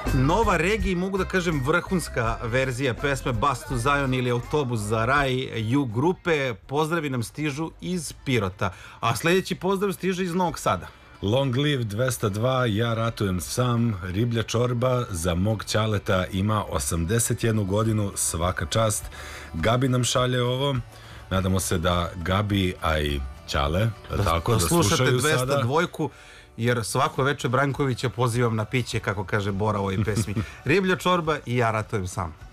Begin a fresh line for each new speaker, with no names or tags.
Nova regija, mogu da kažem vrhunska verzija pesme Bus to Zion ili Autobus za raj U grupe. Pozdravi nam stižu iz Pirota, a sljedeći pozdrav stiže iz Novog Sada.
Long live 202, ja ratujem sam, riblja čorba za mog ćaleta ima 81 godinu, svaka čast. Gabi nam šalje ovo, nadamo se da Gabi, a i ćale, tako da
slušate
slušaju sada.
202, jer svako večer Brankovića pozivam na piće, kako kaže Bora u ovoj pesmi. Riblja čorba i ja ratujem sam.